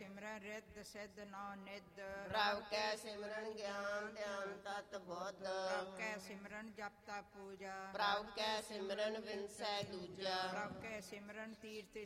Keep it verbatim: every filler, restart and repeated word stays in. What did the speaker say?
ਸਿਮਰਨ ਰਿੱਧ ਸਿੱਧ ਨੌ ਨਿਧ। ਪ੍ਰਭ ਕੈ ਸਿਮਰਨ ਗਿਆਨ ਧਿਆਨ ਤਤ ਬੁੱਧ। ਪ੍ਰਭ ਕੈ ਸਿਮਰਨ ਜਪ ਤਪ ਪੂਜਾ। ਪ੍ਰਭ ਕੈ ਸਿਮਰਨ ਵਿਨਸੈ ਦੂਜਾ। ਪ੍ਰਭ ਕੈ ਸਿਮਰਨ ਤੀਰਥ